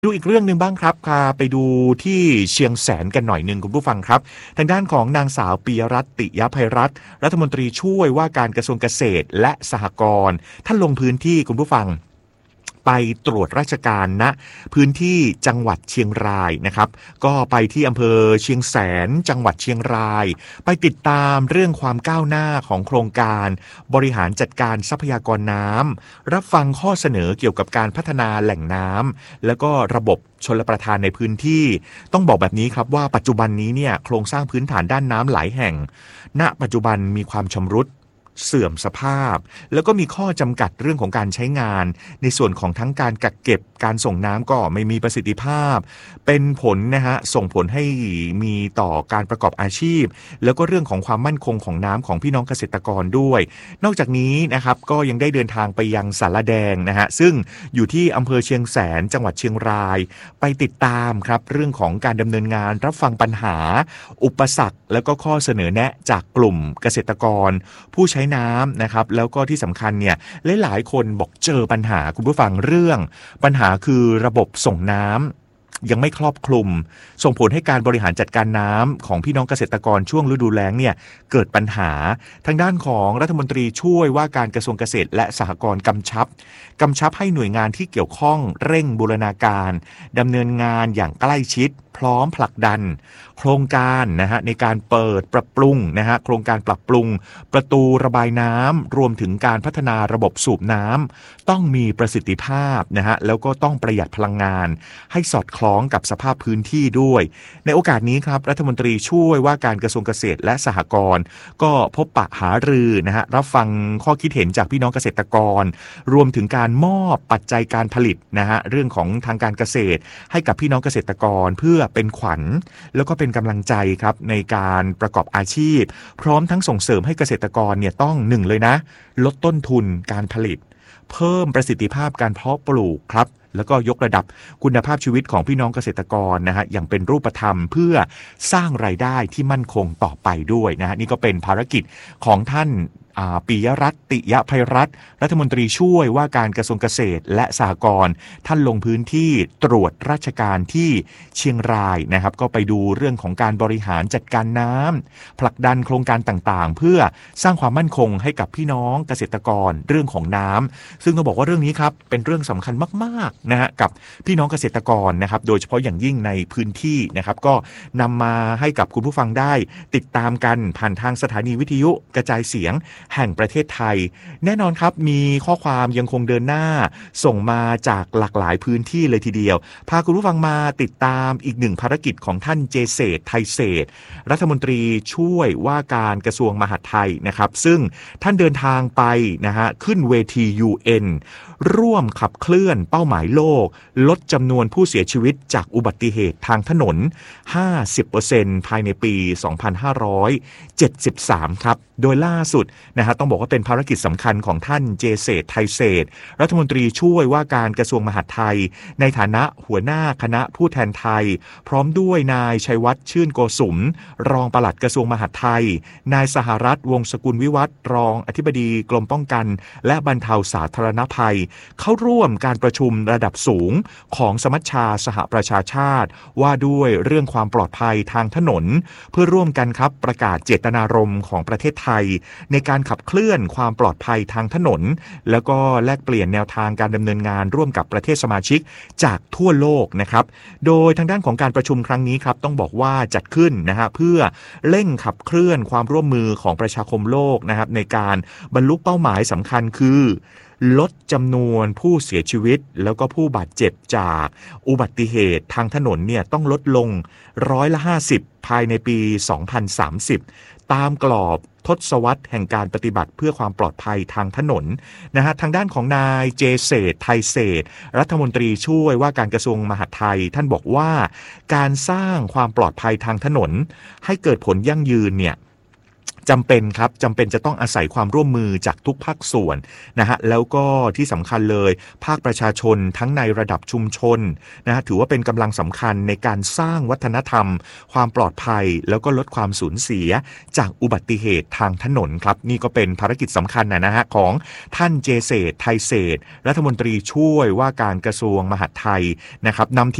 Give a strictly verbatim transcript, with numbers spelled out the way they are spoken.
ดูอีกเรื่องหนึ่งบ้างครับพาไปดูที่เชียงแสนกันหน่อยหนึ่งคุณผู้ฟังครับทางด้านของนางสาวปิยรัตน์ติยภัยรัตน์รัฐมนตรีช่วยว่าการกระทรวงเกษตรและสหกรณ์ท่านลงพื้นที่คุณผู้ฟังไปตรวจราชการณพื้นที่จังหวัดเชียงรายนะครับก็ไปที่อำเภอเชียงแสนจังหวัดเชียงรายไปติดตามเรื่องความก้าวหน้าของโครงการบริหารจัดการทรัพยากรน้ำรับฟังข้อเสนอเกี่ยวกับการพัฒนาแหล่งน้ำแล้วก็ระบบชลประทานในพื้นที่ต้องบอกแบบนี้ครับว่าปัจจุบันนี้เนี่ยโครงสร้างพื้นฐานด้านน้ำหลายแห่งณปัจจุบันมีความชำรุดเสื่อมสภาพแล้วก็มีข้อจำกัดเรื่องของการใช้งานในส่วนของทั้งการกักเก็บการส่งน้ำก็ไม่มีประสิทธิภาพเป็นผลนะฮะส่งผลให้มีต่อการประกอบอาชีพแล้วก็เรื่องของความมั่นคงของน้ำของพี่น้องเกษตรกรด้วยนอกจากนี้นะครับก็ยังได้เดินทางไปยังสารแดงนะฮะซึ่งอยู่ที่อำเภอเชียงแสนจังหวัดเชียงรายไปติดตามครับเรื่องของการดำเนินงานรับฟังปัญหาอุปสรรคแล้วก็ข้อเสนอแนะจากกลุ่มเกษตรกรผู้ใช้น้ำนะครับแล้วก็ที่สำคัญเนี่ยหลายๆคนบอกเจอปัญหาคุณผู้ฟังเรื่องปัญหาคือระบบส่งน้ำยังไม่ครอบคลุมส่งผลให้การบริหารจัดการน้ำของพี่น้องเกษตรกรช่วงฤดูแล้งเนี่ยเกิดปัญหาทางด้านของรัฐมนตรีช่วยว่าการกระทรวงเกษตรและสหกรณ์กำชับกำชับให้หน่วยงานที่เกี่ยวข้องเร่งบูรณาการดำเนินงานอย่างใกล้ชิดพร้อมผลักดันโครงการนะฮะในการเปิดปรับปรุงนะฮะโครงการปรับปรุงประตูระบายน้ำรวมถึงการพัฒนาระบบสูบน้ำต้องมีประสิทธิภาพนะฮะแล้วก็ต้องประหยัดพลังงานให้สอดคล้องกับสภาพพื้นที่ด้วยในโอกาสนี้ครับรัฐมนตรีช่วยว่าการกระทรวงเกษตรและสหกรณ์ก็พบปะหารือนะฮะรับฟังข้อคิดเห็นจากพี่น้องเกษตรกรรวมถึงการมอบปัจจัยการผลิตนะฮะเรื่องของทางการเกษตรให้กับพี่น้องเกษตรกรเพื่อเป็นขวัญแล้วก็เป็นกำลังใจครับในการประกอบอาชีพพร้อมทั้งส่งเสริมให้เกษตรกรเนี่ยต้องหนึ่งเลยนะลดต้นทุนการผลิตเพิ่มประสิทธิภาพการเพาะปลูกครับแล้วก็ยกระดับคุณภาพชีวิตของพี่น้องเกษตรกรนะฮะอย่างเป็นรูปธรรมเพื่อสร้างรายได้ที่มั่นคงต่อไปด้วยนะฮะนี่ก็เป็นภารกิจของท่านปิยรัตน์ติยภัยรัตน์รัฐมนตรีช่วยว่าการกระทรวงเกษตรและสหกรณ์ท่านลงพื้นที่ตรวจราชการที่เชียงรายนะครับก็ไปดูเรื่องของการบริหารจัดการน้ำผลักดันโครงการต่างๆเพื่อสร้างความมั่นคงให้กับพี่น้องเกษตรกรเรื่องของน้ำซึ่งต้องบอกว่าเรื่องนี้ครับเป็นเรื่องสำคัญมากๆนะฮะกับพี่น้องเกษตรกรนะครับโดยเฉพาะอย่างยิ่งในพื้นที่นะครับก็นำมาให้กับคุณผู้ฟังได้ติดตามกันผ่านทางสถานีวิทยุกระจายเสียงแห่งประเทศไทยแน่นอนครับมีข้อความยังคงเดินหน้าส่งมาจากหลากหลายพื้นที่เลยทีเดียวพาคุณผู้ฟังมาติดตามอีกหนึ่งภารกิจของท่านเจเศรษฐ์ไทยเศรษฐ์รัฐมนตรีช่วยว่าการกระทรวงมหาดไทยนะครับซึ่งท่านเดินทางไปนะฮะขึ้นเวที ยู เอ็น ร่วมขับเคลื่อนเป้าหมายโลกลดจำนวนผู้เสียชีวิตจากอุบัติเหตุทางถนน ห้าสิบเปอร์เซ็นต์ ภายในปี สองพันห้าร้อยเจ็ดสิบสาม ครับโดยล่าสุดนะฮะต้องบอกว่าเป็นภารกิจสำคัญของท่านเจเศรษฐ์ไทยเศรษฐ์รัฐมนตรีช่วยว่าการกระทรวงมหาดไทยในฐานะหัวหน้าคณะผู้แทนไทยพร้อมด้วยนายชัยวัฒน์ชื่นโกสุมรองปลัดกระทรวงมหาดไทยนายสหรัฐวงศ์สกุลวิวัฒน์รองอธิบดีกรมป้องกันและบรรเทาสาธารณภัยเข้าร่วมการประชุมระดับสูงของสมัชชาสหประชาชาติว่าด้วยเรื่องความปลอดภัยทางถนนเพื่อร่วมกันครับประกาศเจตนารมณ์ของประเทศไทยในการขับเคลื่อนความปลอดภัยทางถนนแล้วก็แลกเปลี่ยนแนวทางการดำเนินงานร่วมกับประเทศสมาชิกจากทั่วโลกนะครับโดยทางด้านของการประชุมครั้งนี้ครับต้องบอกว่าจัดขึ้นนะฮะเพื่อเร่งขับเคลื่อนความร่วมมือของประชาคมโลกนะครับในการบรรลุเป้าหมายสำคัญคือลดจำนวนผู้เสียชีวิตแล้วก็ผู้บาดเจ็บจากอุบัติเหตุทางถนนเนี่ยต้องลดลงร้อยละห้าสิบภายในปีสองพันสามสิบตามกรอบทศวรรษแห่งการปฏิบัติเพื่อความปลอดภัยทางถนนนะฮะทางด้านของนายเจเศรษฐ์ไทยเศรษฐ์รัฐมนตรีช่วยว่าการกระทรวงมหาดไทยท่านบอกว่าการสร้างความปลอดภัยทางถนนให้เกิดผลยั่งยืนเนี่ยจจำเป็นครับจำเป็นจะต้องอาศัยความร่วมมือจากทุกภาคส่วนนะฮะแล้วก็ที่สำคัญเลยภาคประชาชนทั้งในระดับชุมชนนะฮะถือว่าเป็นกำลังสำคัญในการสร้างวัฒนธรรมความปลอดภัยแล้วก็ลดความสูญเสียจากอุบัติเหตุทางถนนครับนี่ก็เป็นภารกิจสำคัญนะฮะของท่านเจเษฐ ไทยเศรษฐ์รัฐมนตรีช่วยว่าการกระทรวงมหาดไทยนะครับนำที